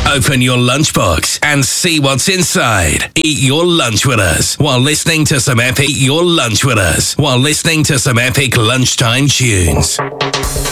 Open your lunchbox and see what's inside. Eat your lunch with us while listening to some epic lunchtime tunes.